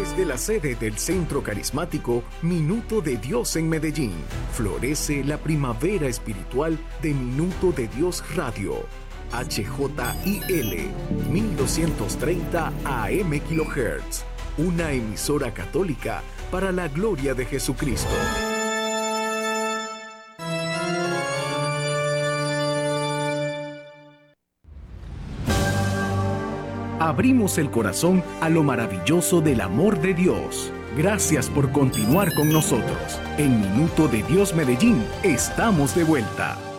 Desde la sede del Centro Carismático Minuto de Dios en Medellín, florece la primavera espiritual de Minuto de Dios Radio. HJIL 1230 AM kHz. Una emisora católica para la gloria de Jesucristo. Abrimos el corazón a lo maravilloso del amor de Dios. Gracias por continuar con nosotros. En Minuto de Dios Medellín, estamos de vuelta.